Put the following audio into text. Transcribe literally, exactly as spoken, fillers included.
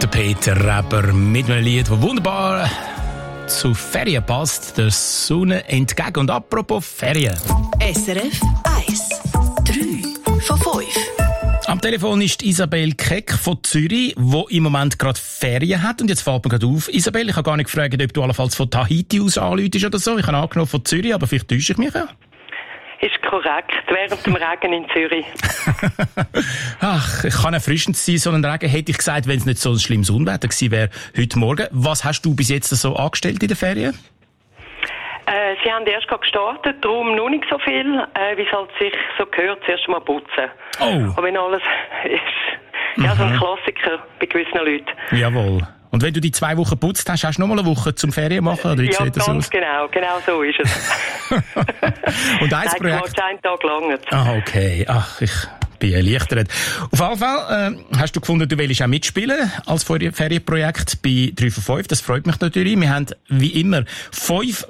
Der Peter Reber mit einem Lied, das wunderbar zu Ferien passt, der Sonne entgegen. Und apropos Ferien. S R F eins. drei von fünf. Am Telefon ist Isabel Keck von Zürich, die im Moment gerade Ferien hat. Und jetzt fällt mir gerade auf, Isabel, ich habe gar nicht gefragt, ob du allenfalls von Tahiti aus anrufst oder so. Ich habe angenommen von Zürich, aber vielleicht täusche ich mich ja. Ist korrekt, während dem Regen in Zürich. Ach, es kann erfrischend sein, so ein Regen, hätte ich gesagt, wenn es nicht so ein schlimmes Unwetter gewesen wäre heute Morgen. Was hast du bis jetzt so angestellt in den Ferien? Äh, sie haben erst gerade gestartet, darum noch nicht so viel, äh, wie es halt sich so gehört, zuerst mal putzen. Oh. Und wenn alles ist, ja, so ein Klassiker bei gewissen Leuten. Jawohl. Und wenn du die zwei Wochen putzt hast, hast du noch mal eine Woche zum Ferien machen? Oder wie ja, sieht das ganz aus? genau, genau so ist es. Und ein Nein, Projekt... einen Tag lang. Ah, okay. Ach, ich bin erleichtert. Auf jeden Fall äh, hast du gefunden, du willst auch mitspielen als Ferienprojekt bei drei von fünf. Das freut mich natürlich. Wir haben wie immer fünf